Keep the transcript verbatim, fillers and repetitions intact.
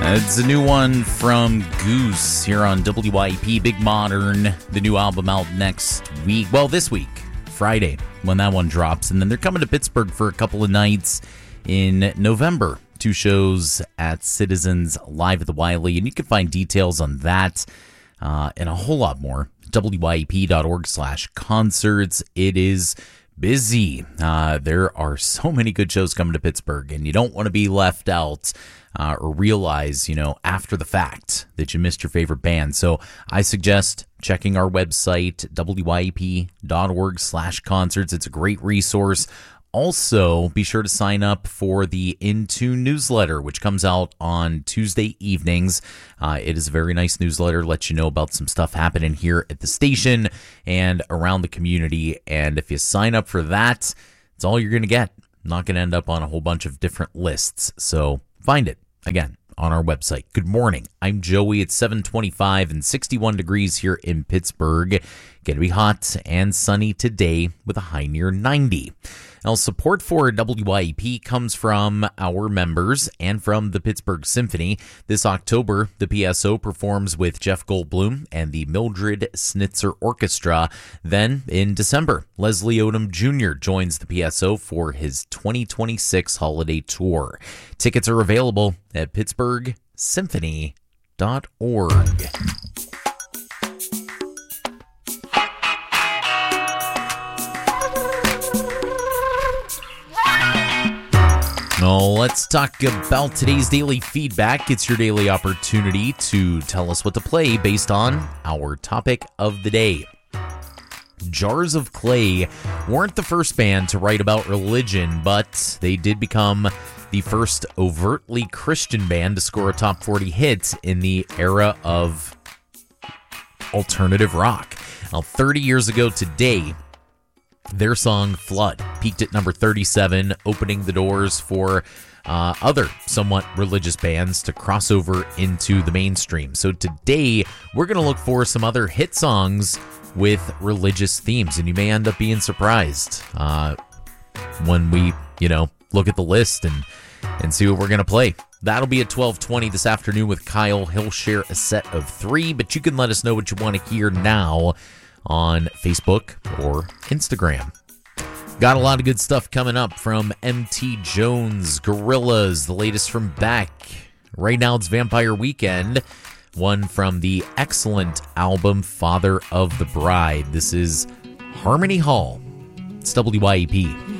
It's a new one from Goose here on W Y E P Big Modern. The new album out next week. Well, this week, Friday, when that one drops. And then they're coming to Pittsburgh for a couple of nights in November. Two shows at Citizens Live at the Wiley. And you can find details on that uh, and a whole lot more. W Y E P dot org slash concerts. It is busy. Uh, there are so many good shows coming to Pittsburgh, and you don't want to be left out uh, or realize, you know, after the fact that you missed your favorite band. So I suggest checking our website, W Y E P dot org slash concerts. It's a great resource. Also, be sure to sign up for the Into newsletter, which comes out on Tuesday evenings. Uh, it is a very nice newsletter, lets you know about some stuff happening here at the station and around the community. And if you sign up for that, it's all you're going to get. Not going to end up on a whole bunch of different lists. So find it, again, on our website. Good morning. I'm Joey. It's seven twenty-five and sixty-one degrees here in Pittsburgh. Going to be hot and sunny today with a high near ninety. Now, support for W Y E P comes from our members and from the Pittsburgh Symphony. This October, the P S O performs with Jeff Goldblum and the Mildred Snitzer Orchestra. Then, in December, Leslie Odom Junior joins the P S O for his twenty twenty-six holiday tour. Tickets are available at pittsburgh symphony dot org. Well, let's talk about today's daily feedback. It's your daily opportunity to tell us what to play based on our topic of the day. Jars of Clay weren't the first band to write about religion, but they did become the first overtly Christian band to score a top forty hit in the era of alternative rock. Now, thirty years ago today, their song Flood peaked at number thirty-seven, opening the doors for uh, other somewhat religious bands to cross over into the mainstream. So today, we're going to look for some other hit songs with religious themes, and you may end up being surprised uh, when we, you know, look at the list and, and see what we're going to play. That'll be at twelve twenty this afternoon with Kyle. He'll share a set of three, but you can let us know what you want to hear now on Facebook or Instagram. Got a lot of good stuff coming up from M T Jones, Gorillaz, the latest from Beck. Right now it's Vampire Weekend, one from the excellent album Father of the Bride. This is Harmony Hall. It's W Y E P.